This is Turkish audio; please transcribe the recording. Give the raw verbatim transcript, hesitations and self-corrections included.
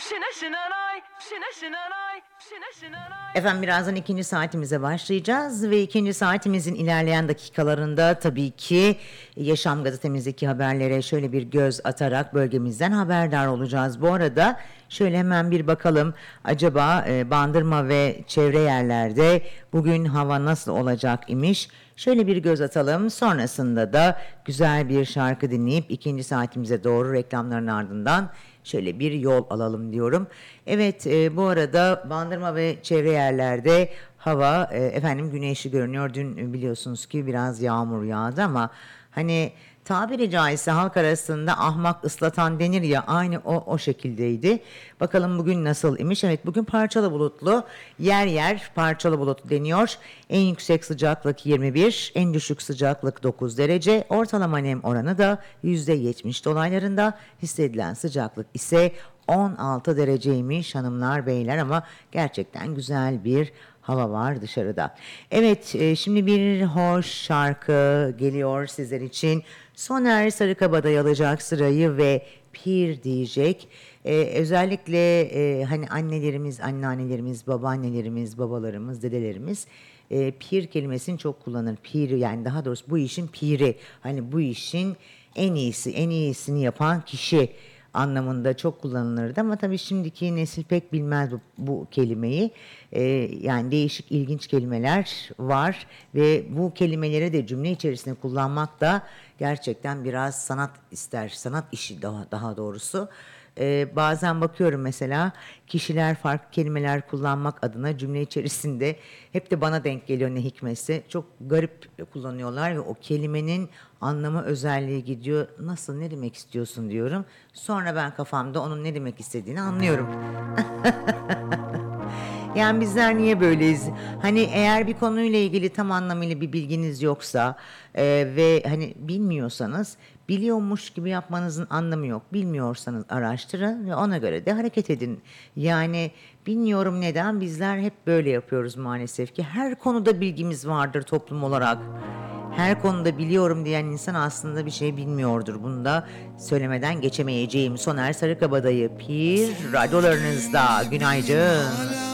Efendim birazdan ikinci saatimize başlayacağız ve ikinci saatimizin ilerleyen dakikalarında tabii ki Yaşam Gazetemizdeki haberlere şöyle bir göz atarak bölgemizden haberdar olacağız. Bu arada şöyle hemen bir bakalım acaba e, Bandırma ve çevre yerlerde bugün hava nasıl olacak imiş? Şöyle bir göz atalım, sonrasında da güzel bir şarkı dinleyip ikinci saatimize doğru reklamların ardından şöyle bir yol alalım diyorum. Evet, e, bu arada Bandırma ve çevre yerlerde hava e, efendim güneşli görünüyor. Dün biliyorsunuz ki biraz yağmur yağdı ama hani tabiri caizse halk arasında ahmak ıslatan denir ya, aynı o o şekildeydi. Bakalım bugün nasıl imiş? Evet, bugün parçalı bulutlu, yer yer parçalı bulutlu deniyor. En yüksek sıcaklık yirmi bir, en düşük sıcaklık dokuz derece. Ortalama nem oranı da yüzde yetmiş dolaylarında. Hissedilen sıcaklık ise on altı dereceymiş hanımlar beyler, ama gerçekten güzel bir hava var dışarıda. Evet, e, şimdi bir hoş şarkı geliyor sizler için. Soner Sarıkabadayı alacak sırayı ve Pir diyecek. E, özellikle e, hani annelerimiz, anneannelerimiz, babaannelerimiz, babalarımız, dedelerimiz e, pir kelimesini çok kullanır. Pir, yani daha doğrusu bu işin piri. Hani bu işin en iyisi, en iyisini yapan kişi anlamında çok kullanılırdı, ama tabii şimdiki nesil pek bilmez bu, bu kelimeyi. Ee, yani değişik, ilginç kelimeler var ve bu kelimeleri de cümle içerisinde kullanmak da gerçekten biraz sanat ister, sanat işi daha daha doğrusu. Ee, bazen bakıyorum mesela kişiler farklı kelimeler kullanmak adına cümle içerisinde, hep de bana denk geliyor ne hikmetse, çok garip kullanıyorlar ve o kelimenin anlamı, özelliği gidiyor. Nasıl, ne demek istiyorsun diyorum. Sonra ben kafamda onun ne demek istediğini anlıyorum. Yani bizler niye böyleyiz? Hani eğer bir konuyla ilgili tam anlamıyla bir bilginiz yoksa e, ve hani bilmiyorsanız, biliyormuş gibi yapmanızın anlamı yok. Bilmiyorsanız araştırın ve ona göre de hareket edin. Yani bilmiyorum neden bizler hep böyle yapıyoruz maalesef ki. Her konuda bilgimiz vardır toplum olarak. Her konuda biliyorum diyen insan aslında bir şey bilmiyordur. Bunu da söylemeden geçemeyeceğim. Soner Sarıkabadayı Pir radyolarınızda. Günaydın.